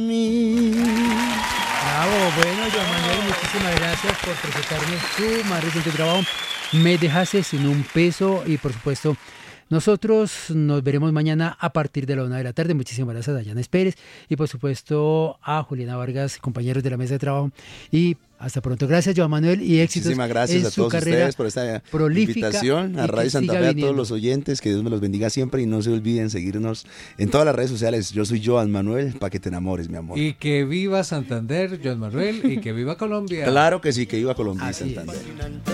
Bravo, bueno, Joan Manuel, muchísimas gracias por presentarnos su más reciente trabajo, Me dejaste sin un peso, y por supuesto, nosotros nos veremos mañana a partir de la 1 de la tarde. Muchísimas gracias a Dayana Pérez y por supuesto a Juliana Vargas, compañeros de la mesa de trabajo. Y hasta pronto. Gracias, Joan Manuel, y éxitos. Muchísimas gracias a todos ustedes por esta invitación, a Radio Santa Fe, a todos los oyentes, que Dios me los bendiga siempre y no se olviden seguirnos en todas las redes sociales. Yo soy Joan Manuel, para que te enamores, mi amor. Y que viva Santander, Joan Manuel, y que viva Colombia. Claro que sí, que viva Colombia y Santander.